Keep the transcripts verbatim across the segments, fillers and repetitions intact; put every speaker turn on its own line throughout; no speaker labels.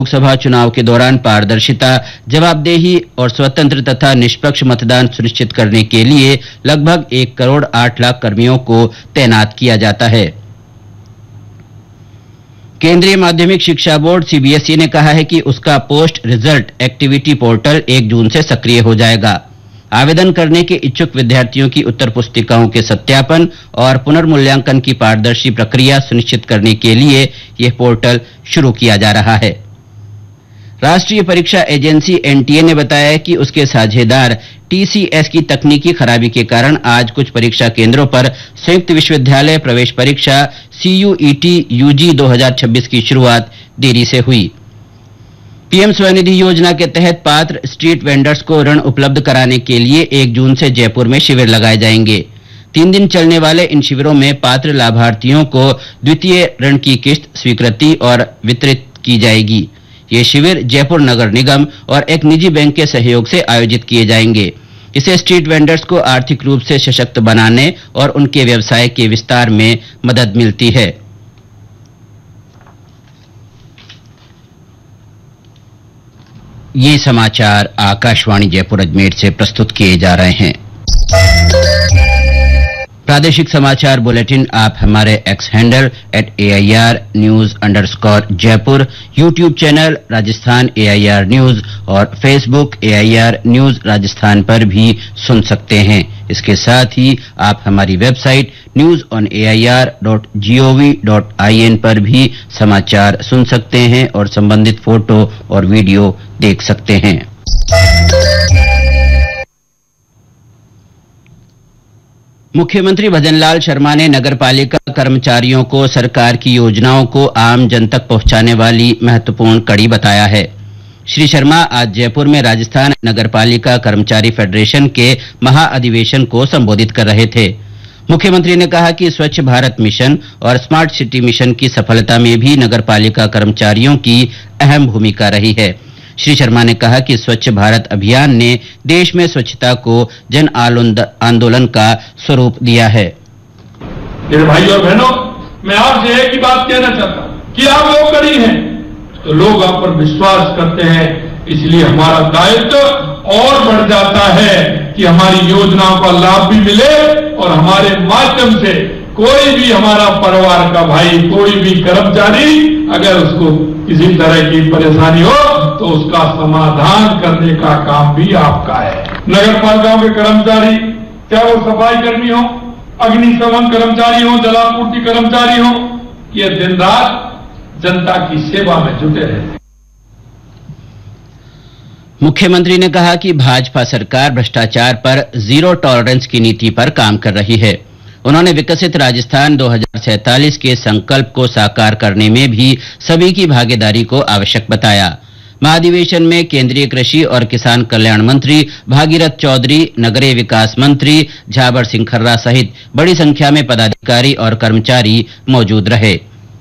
लोकसभा चुनाव के दौरान पारदर्शिता, जवाबदेही और स्वतंत्र तथा निष्पक्ष मतदान सुनिश्चित करने के लिए लगभग एक करोड़ आठ लाख कर्मियों को तैनात किया जाता है। केंद्रीय माध्यमिक शिक्षा बोर्ड सीबीएसई ने कहा है कि उसका पोस्ट रिजल्ट एक्टिविटी पोर्टल एक जून से सक्रिय हो जाएगा। आवेदन करने के इच्छुक विद्यार्थियों की उत्तर पुस्तिकाओं के सत्यापन और पुनर्मूल्यांकन की पारदर्शी प्रक्रिया सुनिश्चित करने के लिए यह पोर्टल शुरू किया जा रहा है। राष्ट्रीय परीक्षा एजेंसी एनटीए ने बताया कि उसके साझेदार टीसीएस की तकनीकी खराबी के कारण आज कुछ परीक्षा केंद्रों पर संयुक्त विश्वविद्यालय प्रवेश परीक्षा सीयूईटी यूजी दो हज़ार छब्बीस की शुरुआत देरी से हुई। पीएम स्वनिधि योजना के तहत पात्र स्ट्रीट वेंडर्स को ऋण उपलब्ध कराने के लिए एक जून से जयपुर में शिविर लगाए जाएंगे। तीन दिन चलने वाले इन शिविरों में पात्र लाभार्थियों को द्वितीय ऋण की किस्त स्वीकृति और वितरित की जाएगी। ये शिविर जयपुर नगर निगम और एक निजी बैंक के सहयोग से आयोजित किए जाएंगे। इससे स्ट्रीट वेंडर्स को आर्थिक रूप से सशक्त बनाने और उनके व्यवसाय के विस्तार में मदद मिलती है। ये समाचार आकाशवाणी जयपुर अजमेर से प्रस्तुत किए जा रहे हैं। प्रादेशिक समाचार बुलेटिन आप हमारे x handle at A I R news underscore Jaipur, YouTube channel Rajasthan A I R news और Facebook A I R news Rajasthan पर भी सुन सकते हैं। इसके साथ ही आप हमारी website news on A I R dot G O V dot I N पर भी समाचार सुन सकते हैं और संबंधित फोटो और वीडियो देख सकते हैं। मुख्यमंत्री भजनलाल शर्मा ने नगरपालिका कर्मचारियों को सरकार की योजनाओं को आम जन तक पहुंचाने वाली महत्वपूर्ण कड़ी बताया है। श्री शर्मा आज जयपुर में राजस्थान नगरपालिका कर्मचारी फेडरेशन के महाअधिवेशन को संबोधित कर रहे थे। मुख्यमंत्री ने कहा कि स्वच्छ भारत मिशन और स्मार्ट सिटी मिशन की सफलता में भी नगरपालिका कर्मचारियों की अहम भूमिका रही है। श्री शर्मा ने कहा कि स्वच्छ भारत अभियान ने देश में स्वच्छता को जन आंदोलन का स्वरूप दिया है।
मेरे भाई और बहनों, मैं आपसे एक ही बात कहना चाहता हूं कि आप लोग कड़ी हैं तो लोग आप पर विश्वास करते हैं, इसलिए हमारा दायित्व और बढ़ जाता है कि हमारी योजनाओं का लाभ भी मिले और हमारे माध्यम से कोई भी हमारा परिवार का भाई, कोई भी कर्मचारी अगर उसको किसी तरह की परेशानी हो तो उसका समाधान करने का काम भी आपका है। नगर पालिकाओं के कर्मचारी, क्या वो सफाई कर्मी हो, अग्निशमन कर्मचारी हो, जलापूर्ति कर्मचारी हो, ये दिन रात जनता की सेवा में जुटे रहते हैं।
मुख्यमंत्री ने कहा कि भाजपा सरकार भ्रष्टाचार पर जीरो टॉलरेंस की नीति पर काम कर रही है। उन्होंने विकसित राजस्थान दो हज़ार सैंतालीस के संकल्प को साकार करने में भी सभी की भागीदारी को आवश्यक बताया। महाधिवेशन में केंद्रीय कृषि और किसान कल्याण मंत्री भागीरथ चौधरी, नगरीय विकास मंत्री झाबर सिंह खर्रा सहित बड़ी संख्या में पदाधिकारी और कर्मचारी मौजूद रहे।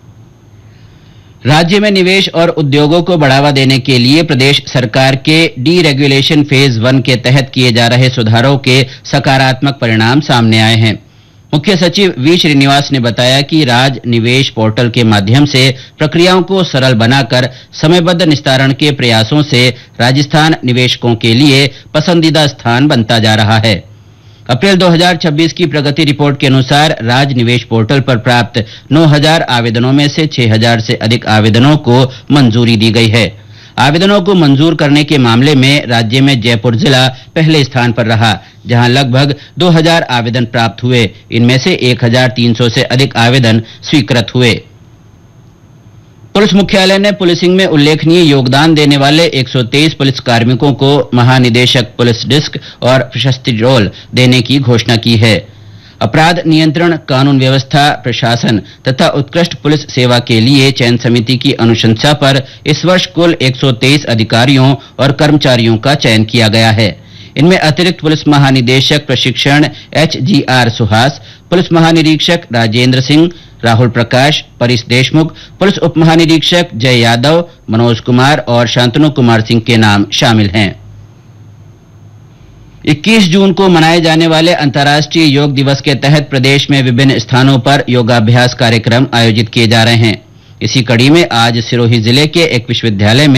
राज्य में निवेश और उद्योगों को बढ़ावा देने के लिए प्रदेश सरकार के डी रेगुलेशन फेज वन के तहत किए जा रहे सुधारों के सकारात्मक परिणाम सामने आए हैं। मुख्य सचिव वी श्रीनिवास ने बताया कि राज निवेश पोर्टल के माध्यम से प्रक्रियाओं को सरल बनाकर समयबद्ध निस्तारण के प्रयासों से राजस्थान निवेशकों के लिए पसंदीदा स्थान बनता जा रहा है। अप्रैल दो हज़ार छब्बीस की प्रगति रिपोर्ट के अनुसार राज निवेश पोर्टल पर प्राप्त नौ हज़ार आवेदनों में से छह हज़ार से अधिक आवेदनों को मंजूरी दी गई है। आवेदनों को मंजूर करने के मामले में राज्य में जयपुर जिला पहले स्थान पर रहा, जहां लगभग दो हज़ार आवेदन प्राप्त हुए। इनमें से एक हज़ार तीन सौ से अधिक आवेदन स्वीकृत हुए। पुलिस मुख्यालय ने पुलिसिंग में उल्लेखनीय योगदान देने वाले एक सौ तेईस पुलिस कार्मिकों को महानिदेशक पुलिस डिस्क और प्रशस्ति रोल देने की घोषणा की है। अपराध नियंत्रण, कानून व्यवस्था, प्रशासन तथा उत्कृष्ट पुलिस सेवा के लिए चयन समिति की अनुशंसा पर इस वर्ष कुल एक सौ तेईस अधिकारियों और कर्मचारियों का चयन किया गया है। इनमें अतिरिक्त पुलिस महानिदेशक प्रशिक्षण H G are Suhas, police महानिरीक्षक राजेंद्र सिंह, राहुल प्रकाश, परेश देशमुख, पुलिस उप महानिरीक्षक जय यादव, मनोज कुमार और शांतनु कुमार सिंह के नाम शामिल हैं। इक्कीस जून को मनाए जाने वाले अंतर्राष्ट्रीय योग दिवस के तहत प्रदेश में विभिन्न स्थानों पर योगाभ्यास कार्यक्रम आयोजित किए जा रहे हैं। इसी कड़ी में आज सिरोही जिले के एक विश्वविद्यालय में